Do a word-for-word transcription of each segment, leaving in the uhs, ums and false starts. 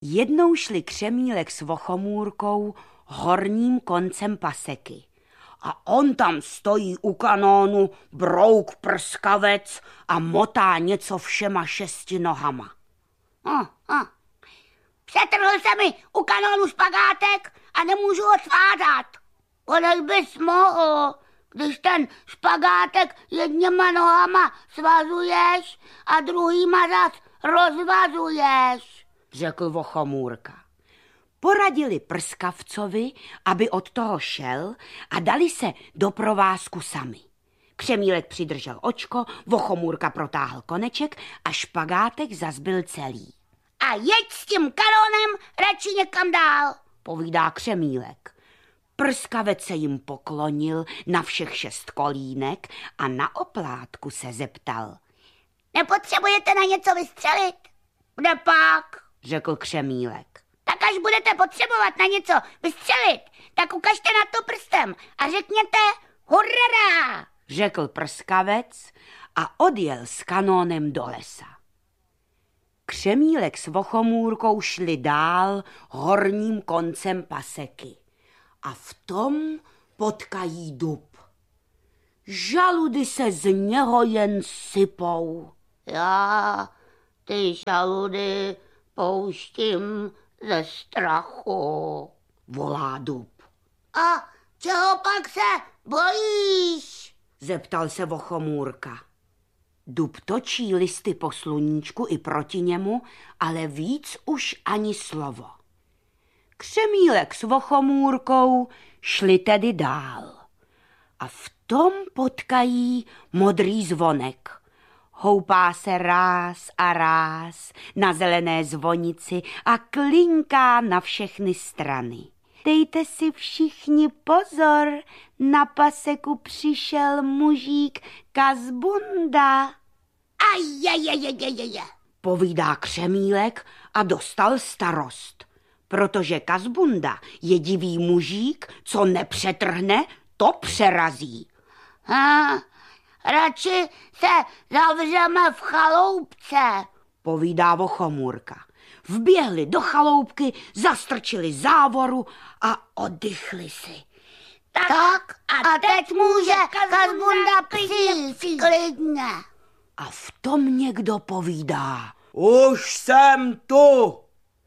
Jednou šli Křemílek s Vochomůrkou horním koncem paseky. A on tam stojí u kanónu, brouk prskavec a motá něco všema šesti nohama. Oh, oh. Přetrhl se mi u kanónu špagátek a nemůžu ho svázat. Kolik bys mohl, když ten špagátek jedněma nohama svazuješ a druhýma zas rozvazuješ, řekl Vochomůrka. Poradili prskavcovi, aby od toho šel a dali se do provázku sami. Křemílek přidržel očko, Vochomůrka protáhl koneček a špagátek zas byl celý. A jeď s tím kanónem radši někam dál, povídá Křemílek. Prskavec se jim poklonil na všech šest kolínek a na oplátku se zeptal. Nepotřebujete na něco vystřelit? Kde pak? Řekl Křemílek. Tak až budete potřebovat na něco vystřelit, tak ukažte na to prstem a řekněte hurra, řekl prskavec a odjel s kanónem do lesa. Křemílek s Vochomůrkou šli dál horním koncem paseky a v tom potkají dub. Žaludy se z něho jen sypou. Já ty žaludy pouštím ze strachu, volá dub. A čeho pak se bojíš? Zeptal se Vochomůrka. Dub točí listy po sluníčku i proti němu, ale víc už ani slovo. Křemílek s Vochomůrkou šli tedy dál. A v tom potkají modrý zvonek. Houpá se ráz a ráz na zelené zvonici a klinká na všechny strany. Dejte si všichni pozor, na paseku přišel mužík Kazbunda. Ajajajajaja, povídá Křemílek a dostal starost, protože Kazbunda je divý mužík, co nepřetrhne, to přerazí. Ha, radši se zavřeme v chaloupce, povídá Vochomůrka. Vběhli do chaloupky, zastrčili závoru a oddychli si. Tak, tak a teď může Kazbunda přijít klidně. A v tom někdo povídá. Už jsem tu.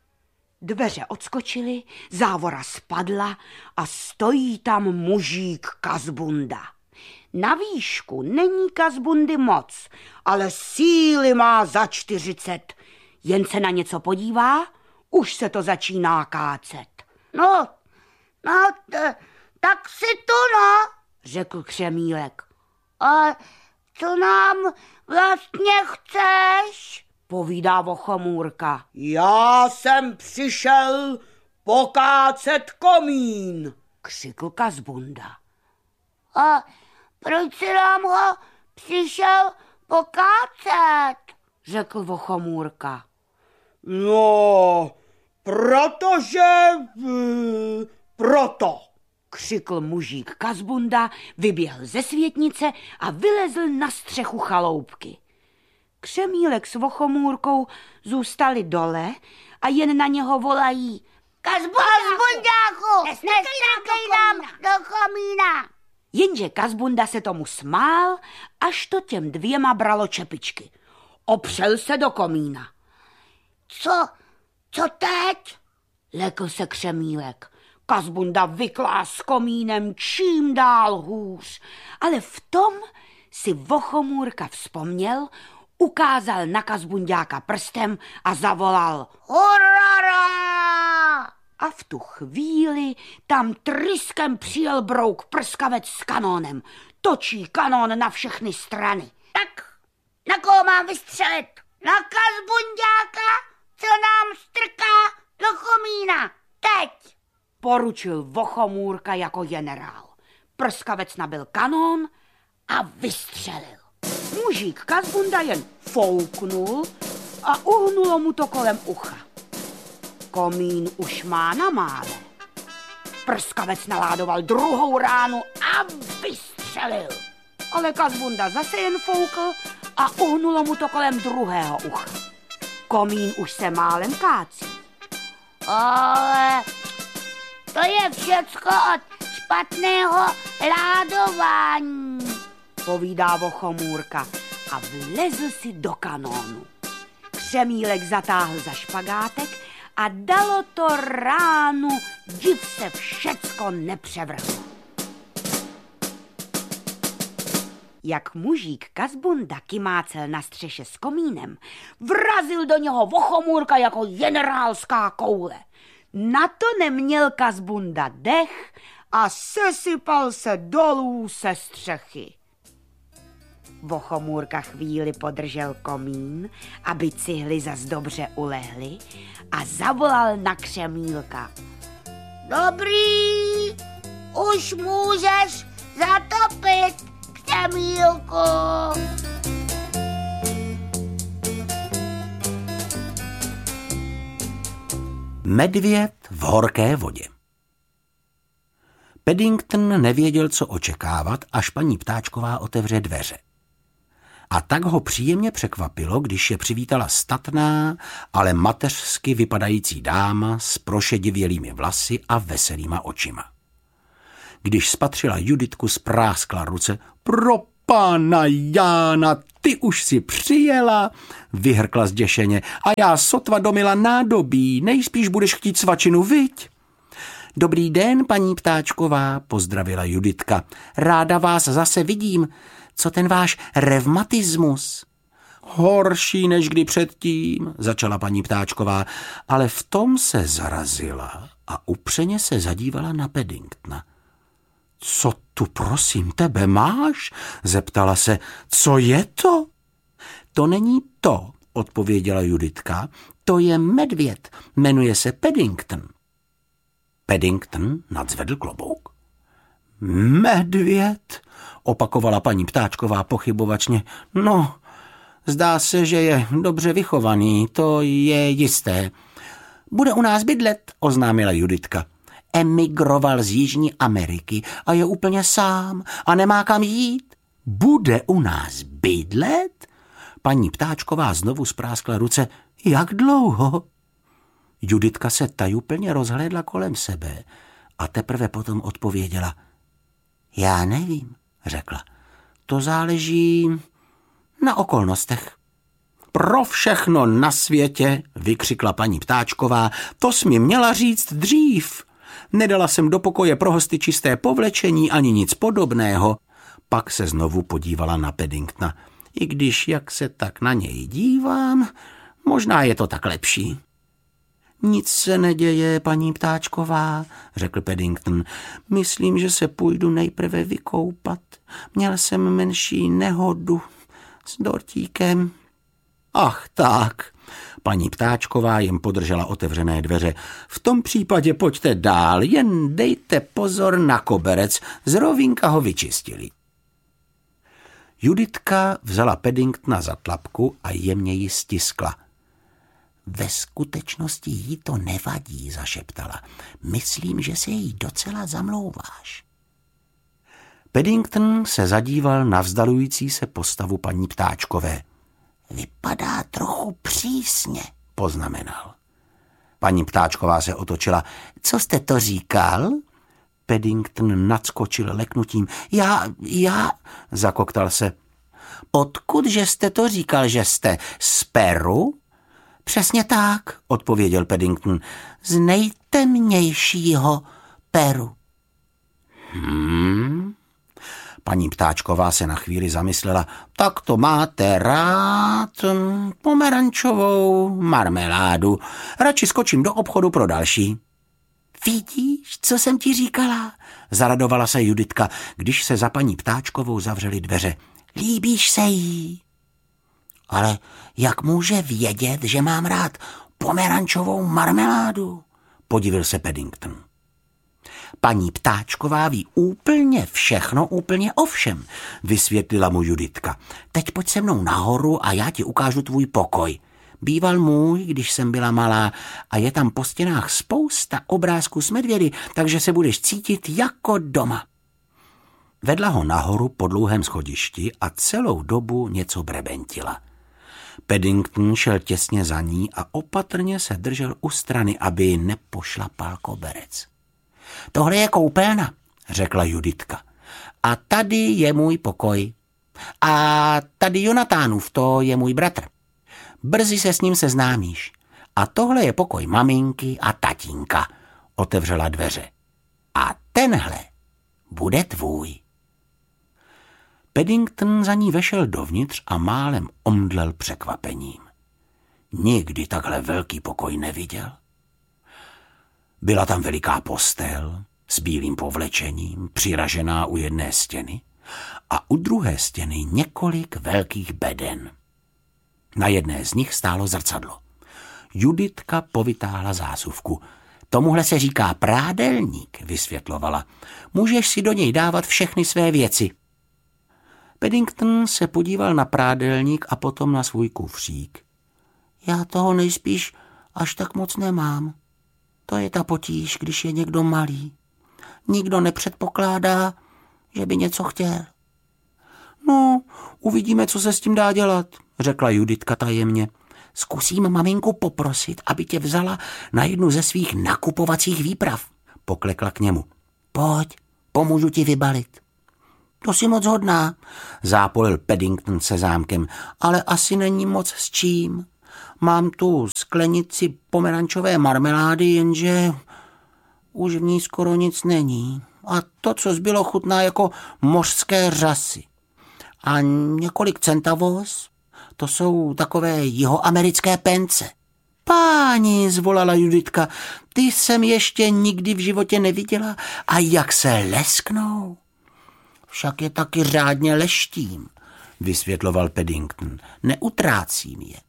Dveře odskočily, závora spadla a stojí tam mužík Kazbunda. Na výšku není Kazbundy moc, ale síly má za čtyřicet. Jen se na něco podívá, už se to začíná kácet. No, no, t- tak si tu, no, řekl Křemílek. A co nám vlastně chceš? Povídá Vochomůrka. Já jsem přišel pokácet komín, křikl Kazbunda. A proč si nám ho přišel pokácet? Řekl Vochomůrka. No, protože... proto, křikl mužík Kazbunda, vyběhl ze světnice a vylezl na střechu chaloupky. Křemílek s Vochomůrkou zůstali dole a jen na něho volají. Kazbundáku, nestrkej nám do komína. Jenže Kazbunda se tomu smál, až to těm dvěma bralo čepičky. Opřel se do komína. Co, co teď? Lekl se Křemílek. Kazbunda vyklá s komínem čím dál hůř, ale v tom si Vochomůrka vzpomněl, ukázal na Kazbundáka prstem a zavolal hurra! A v tu chvíli tam tryskem přijel brouk prskavec s kanónem. Točí kanón na všechny strany. Tak na koho mám vystřelit? Na Kazbundáka, co nám strká do komína. Teď! Poručil Vochomůrka jako generál. Prskavec nabil kanón a vystřelil. Mužík Kazbunda jen fouknul a uhnulo mu to kolem ucha. Komín už má na mále. Prskavec naládoval druhou ránu a vystřelil. Ale Kazbunda zase jen foukl a uhnulo mu to kolem druhého ucha. Komín už se málem kácí. Ale to je všecko od špatného ládování, povídá Vochomůrka a vlezl si do kanónu. Křemílek zatáhl za špagátek a dalo to ránu, div se všecko nepřevrhlo. Jak mužík Kazbunda kymácel na střeše s komínem, vrazil do něho Vochomůrka jako generálská koule. Na to neměl Kazbunda dech a sesypal se dolů se střechy. Vochomůrka chvíli podržel komín, aby cihly zas dobře ulehly, a zavolal na Křemílka. Dobrý, už můžeš zatopit, Křemílku. Medvěd v horké vodě. Paddington nevěděl, co očekávat, až paní Ptáčková otevře dveře. A tak ho příjemně překvapilo, když je přivítala statná, ale mateřsky vypadající dáma s prošedivělými vlasy a veselýma očima. Když spatřila Juditku, spráskla ruce. Pro pána Jána, ty už si přijela, vyhrkla zděšeně, a já sotva domila nádobí, nejspíš budeš chtít svačinu, viď? Dobrý den, paní Ptáčková, pozdravila Juditka. Ráda vás zase vidím. Co ten váš revmatismus? Horší než kdy předtím, začala paní Ptáčková, ale v tom se zarazila a upřeně se zadívala na Paddingtona. Co tu prosím tebe máš? Zeptala se. Co je to? To není to, odpověděla Juditka. To je medvěd, jmenuje se Paddington. Paddington nadzvedl klobouk. Medvěd, opakovala paní Ptáčková pochybovačně. No, zdá se, že je dobře vychovaný, to je jisté. Bude u nás bydlet, oznámila Juditka. Emigroval z Jižní Ameriky a je úplně sám a nemá kam jít. Bude u nás bydlet? Paní Ptáčková znovu spráskla ruce. Jak dlouho? Juditka se tajuplně rozhlédla kolem sebe a teprve potom odpověděla. Já nevím, řekla. To záleží na okolnostech. Pro všechno na světě, vykřikla paní Ptáčková, to jsi mi měla říct dřív. Nedala jsem do pokoje pro hosty čisté povlečení ani nic podobného. Pak se znovu podívala na Paddingtona. I když, jak se tak na něj dívám, možná je to tak lepší. Nic se neděje, paní Ptáčková, řekl Paddington. Myslím, že se půjdu nejprve vykoupat. Měl jsem menší nehodu s dortíkem. Ach tak, paní Ptáčková jim podržela otevřené dveře. V tom případě pojďte dál, jen dejte pozor na koberec, z rovínka ho vyčistili. Juditka vzala Paddingtona za tlapku a jemně ji stiskla. Ve skutečnosti jí to nevadí, zašeptala. Myslím, že se jí docela zamlouváš. Paddington se zadíval na vzdalující se postavu paní Ptáčkové. Vypadá trochu přísně, poznamenal. Paní Ptáčková se otočila. Co jste to říkal? Paddington nadskočil leknutím. Já, já, zakoktal se. Odkud, že jste to říkal, že jste z Peru? Přesně tak, odpověděl Paddington. Z nejtemnějšího Peru. Hmm... Paní Ptáčková se na chvíli zamyslela. Tak to máte rád pomerančovou marmeládu. Radši skočím do obchodu pro další. Vidíš, co jsem ti říkala? Zaradovala se Juditka, když se za paní Ptáčkovou zavřely dveře. Líbíš se jí? Ale jak může vědět, že mám rád pomerančovou marmeládu? Podivil se Paddington. Paní Ptáčková ví úplně všechno, úplně o všem, vysvětlila mu Juditka. Teď pojď se mnou nahoru a já ti ukážu tvůj pokoj. Býval můj, když jsem byla malá, a je tam po stěnách spousta obrázků s medvědy, takže se budeš cítit jako doma. Vedla ho nahoru po dlouhém schodišti a celou dobu něco brebentila. Paddington šel těsně za ní a opatrně se držel u strany, aby nepošlapal koberec. Tohle je koupelna, řekla Juditka. A tady je můj pokoj. A tady Jonatánův, to je můj bratr. Brzy se s ním seznámíš. A tohle je pokoj maminky a tatínka, otevřela dveře. A tenhle bude tvůj. Paddington za ní vešel dovnitř a málem omdlel překvapením. Nikdy takhle velký pokoj neviděl. Byla tam veliká postel s bílým povlečením, přiražená u jedné stěny a u druhé stěny několik velkých beden. Na jedné z nich stálo zrcadlo. Juditka povytáhla zásuvku. Tomuhle se říká prádelník, vysvětlovala. Můžeš si do něj dávat všechny své věci. Paddington se podíval na prádelník a potom na svůj kufřík. Já toho nejspíš až tak moc nemám. To je ta potíž, když je někdo malý. Nikdo nepředpokládá, že by něco chtěl. No, uvidíme, co se s tím dá dělat, řekla Juditka tajemně. Zkusím maminku poprosit, aby tě vzala na jednu ze svých nakupovacích výprav, poklekla k němu. Pojď, pomůžu ti vybalit. To si moc hodná, zápolil Paddington se zámkem, ale asi není moc s čím. Mám tu sklenici pomerančové marmelády, jenže už v ní skoro nic není. A to, co zbylo, chutná jako mořské řasy. A několik centavos, to jsou takové jihoamerické pence. Páni, zvolala Juditka, ty jsem ještě nikdy v životě neviděla. A jak se lesknou? Však je taky řádně leštím, vysvětloval Paddington. Neutrácím je.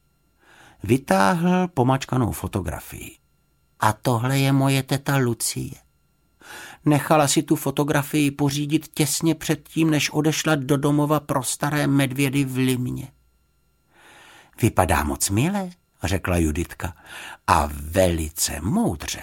Vytáhl pomačkanou fotografii. A tohle je moje teta Lucie. Nechala si tu fotografii pořídit těsně předtím, než odešla do domova pro staré medvědy v Limně. Vypadá moc milé, řekla Juditka, a velice moudře.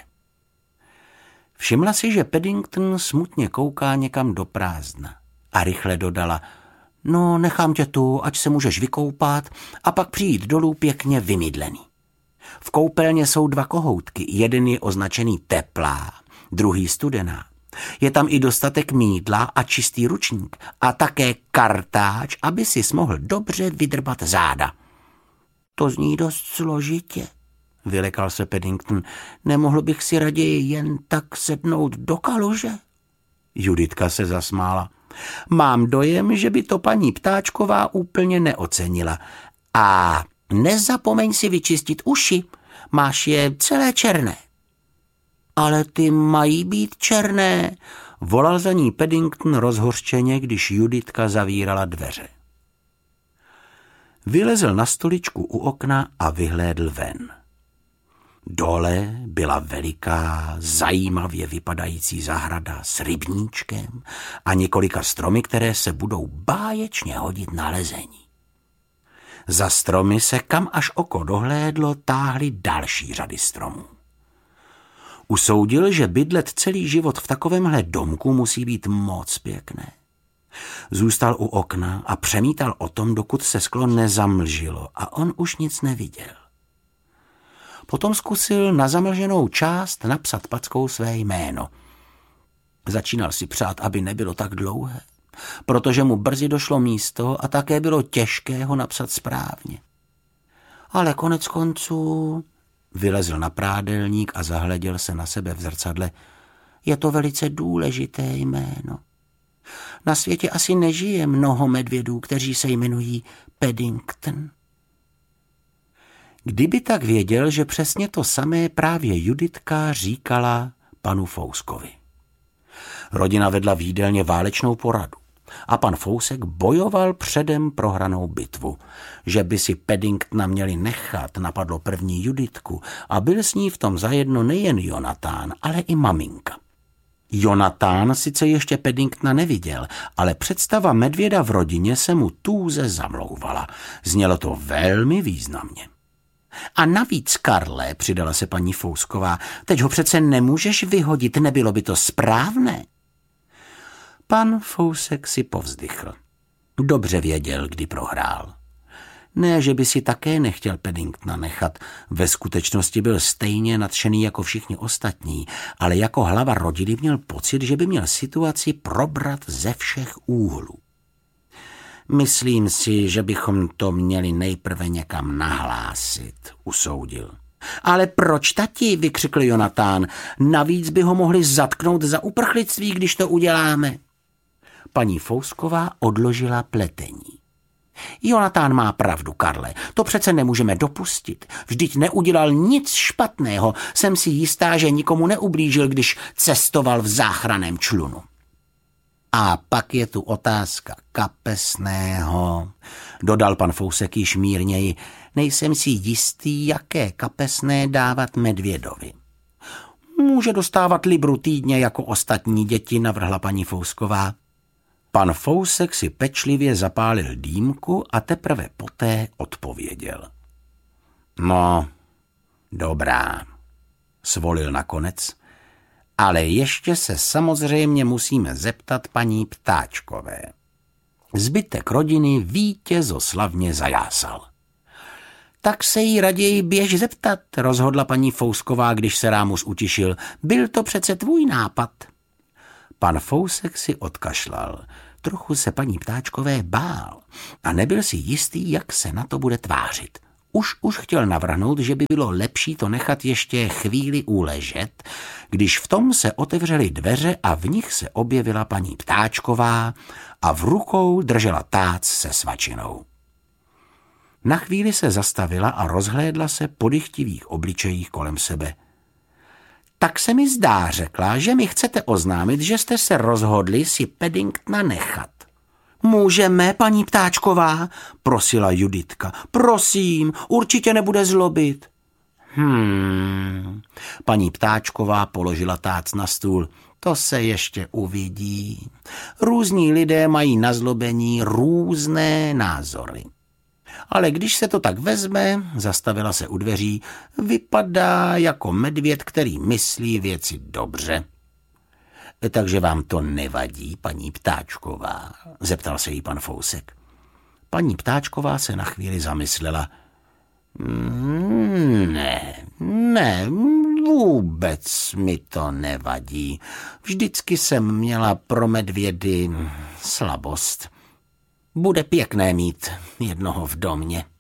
Všimla si, že Paddington smutně kouká někam do prázdna a rychle dodala, no nechám tě tu, ať se můžeš vykoupat a pak přijít dolů pěkně vymydlený. V koupelně jsou dva kohoutky, jeden je označený teplá, druhý studená. Je tam i dostatek mýdla a čistý ručník a také kartáč, aby si mohl dobře vydrbat záda. To zní dost složitě, vylekal se Paddington. Nemohl bych si raději jen tak sednout do kaluže? Juditka se zasmála. Mám dojem, že by to paní Ptáčková úplně neocenila. A nezapomeň si vyčistit uši, máš je celé černé. Ale ty mají být černé, volal za ní Paddington rozhořčeně, když Juditka zavírala dveře. Vylezl na stoličku u okna a vyhlédl ven. Dole byla veliká, zajímavě vypadající zahrada s rybníčkem a několika stromy, které se budou báječně hodit na lezení. Za stromy se, kam až oko dohlédlo, táhly další řady stromů. Usoudil, že bydlet celý život v takovémhle domku musí být moc pěkné. Zůstal u okna a přemítal o tom, dokud se sklo nezamlžilo a on už nic neviděl. Potom zkusil na zamlženou část napsat packou své jméno. Začínal si přát, aby nebylo tak dlouhé, protože mu brzy došlo místo a také bylo těžké ho napsat správně. Ale konec konců vylezl na prádelník a zahleděl se na sebe v zrcadle. Je to velice důležité jméno. Na světě asi nežije mnoho medvědů, kteří se jmenují Paddington. Kdyby tak věděl, že přesně to samé právě Juditka říkala panu Fouskovi. Rodina vedla v jídelně válečnou poradu a pan Fousek bojoval předem prohranou bitvu. Že by si Paddingtona měli nechat, napadlo první Juditku a byl s ní v tom zajedno nejen Jonatán, ale i maminka. Jonatán sice ještě Paddingtona neviděl, ale představa medvěda v rodině se mu tůze zamlouvala. Znělo to velmi významně. A navíc, Karle, přidala se paní Fousková, teď ho přece nemůžeš vyhodit, nebylo by to správné. Pan Fousek si povzdychl. Dobře věděl, kdy prohrál. Ne, že by si také nechtěl Paddingtona nechat. Ve skutečnosti byl stejně nadšený jako všichni ostatní, ale jako hlava rodiny měl pocit, že by měl situaci probrat ze všech úhlů. Myslím si, že bychom to měli nejprve někam nahlásit, usoudil. Ale proč, tati, vykřikl Jonatán, navíc by ho mohli zatknout za uprchlictví, když to uděláme. Paní Fousková odložila pletení. Jonatán má pravdu, Karle, to přece nemůžeme dopustit. Vždyť neudělal nic špatného, jsem si jistá, že nikomu neublížil, když cestoval v záchranném člunu. A pak je tu otázka kapesného, dodal pan Fousek již mírněji. Nejsem si jistý, jaké kapesné dávat medvědovi. Může dostávat libru týdně jako ostatní děti, navrhla paní Fousková. Pan Fousek si pečlivě zapálil dýmku a teprve poté odpověděl. No, dobrá, svolil nakonec, ale ještě se samozřejmě musíme zeptat paní Ptáčkové. Zbytek rodiny vítězoslavně zajásal. Tak se jí raději běž zeptat, rozhodla paní Fousková, když se Rámus utišil. Byl to přece tvůj nápad. Pan Fousek si odkašlal. Trochu se paní Ptáčkové bál a nebyl si jistý, jak se na to bude tvářit. Už už chtěl navrhnout, že by bylo lepší to nechat ještě chvíli uležet, když v tom se otevřely dveře a v nich se objevila paní Ptáčková a v rukou držela tác se svačinou. Na chvíli se zastavila a rozhlédla se po dychtivých obličejích kolem sebe. Tak se mi zdá, řekla, že mi chcete oznámit, že jste se rozhodli si Paddingtona nechat. Můžeme, paní Ptáčková, prosila Juditka. Prosím, určitě nebude zlobit. Hmm, paní Ptáčková položila tác na stůl. To se ještě uvidí. Různí lidé mají na zlobení různé názory. Ale když se to tak vezme, zastavila se u dveří, vypadá jako medvěd, který myslí věci dobře. Takže vám to nevadí, paní Ptáčková? Zeptal se jí pan Fousek. Paní Ptáčková se na chvíli zamyslela. Ne, ne, vůbec mi to nevadí. Vždycky jsem měla pro medvědy slabost. Bude pěkné mít jednoho v domě.